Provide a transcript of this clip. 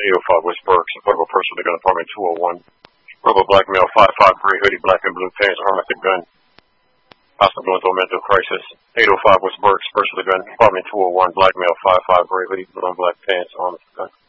805 West Burke, supportable person with a gun, apartment 201. Verbal black male, 5'5", gray hoodie, black and blue pants, armed with a gun. Possible going through a mental crisis. 805 West Burke, person with a gun, apartment 201, black male, 5'5", gray hoodie, blue and black pants, armed with a gun.